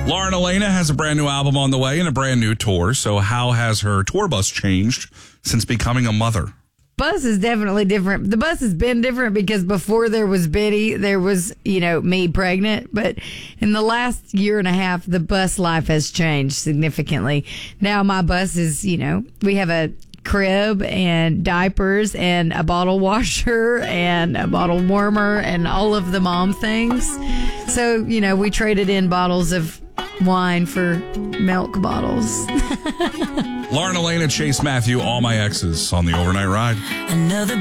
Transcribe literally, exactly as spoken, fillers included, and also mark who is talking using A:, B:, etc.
A: Lauren Elena has a brand new album on the way and a brand new tour. So how has her tour bus changed since becoming a mother?
B: Bus is definitely different. The bus has been different because before there was Biddy, there was, you know, me pregnant. But in the last year and a half, the bus life has changed significantly. Now my bus is, you know, we have a crib and diapers and a bottle washer and a bottle warmer and all of the mom things. So, you know, we traded in bottles of wine for milk bottles.
A: Lauren Elena, Chase Matthew, All My Exes on the Overnight Ride.
C: Another